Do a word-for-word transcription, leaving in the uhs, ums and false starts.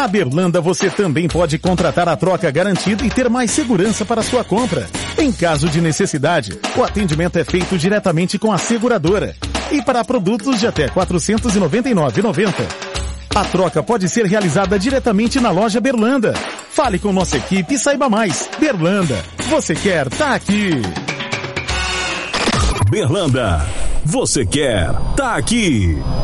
Na Berlanda você também pode contratar a troca garantida e ter mais segurança para sua compra. Em caso de necessidade, o atendimento é feito diretamente com a seguradora. E para produtos de até quatrocentos e noventa e nove reais e noventa centavos. A troca pode ser realizada diretamente na loja Berlanda. Fale com nossa equipe e saiba mais. Berlanda, você quer, tá aqui. Berlanda, você quer, tá aqui.